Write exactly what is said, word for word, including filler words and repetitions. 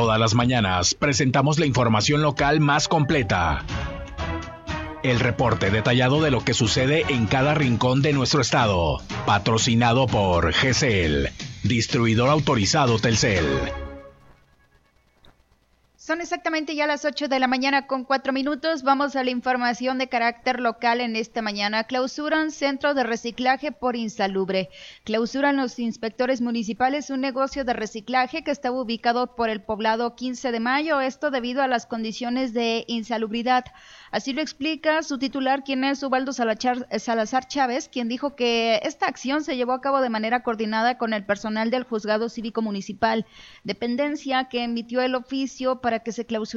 Todas las mañanas presentamos la información local más completa. El reporte detallado de lo que sucede en cada rincón de nuestro estado. Patrocinado por G C L, distribuidor autorizado Telcel. Son exactamente ya las ocho de la mañana con cuatro minutos. Vamos a la información de carácter local en esta mañana. Clausuran centro de reciclaje por insalubre. Clausuran los inspectores municipales un negocio de reciclaje que estaba ubicado por el poblado quince de mayo, esto debido a las condiciones de insalubridad. Así lo explica su titular, quien es Ubaldo Salazar, Salazar Chávez, quien dijo que esta acción se llevó a cabo de manera coordinada con el personal del Juzgado Cívico Municipal, dependencia que emitió el oficio para que se clausurara